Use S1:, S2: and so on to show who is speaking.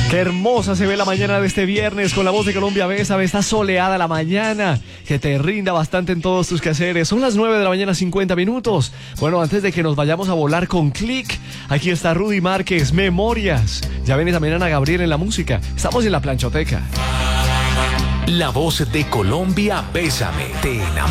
S1: Qué hermosa se ve la mañana de este viernes con la voz de Colombia. Bésame, está soleada la mañana. Que te rinda bastante en todos tus quehaceres. Son las 9 de la mañana, 50 minutos. Bueno, antes de que nos vayamos a volar con Click, aquí está Rudy Márquez, Memorias. Ya viene también Ana Gabriel en la música. Estamos en la planchoteca.
S2: La voz de Colombia, Bésame, te enamora.